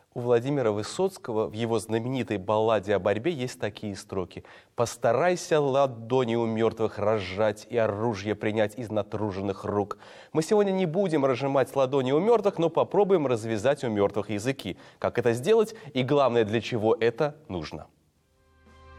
У Владимира Высоцкого в его знаменитой балладе о борьбе есть такие строки: «Постарайся ладони у мертвых разжать и оружие принять из натруженных рук». Мы сегодня не будем разжимать ладони у мертвых, но попробуем развязать у мертвых языки. Как это сделать и, главное, для чего это нужно?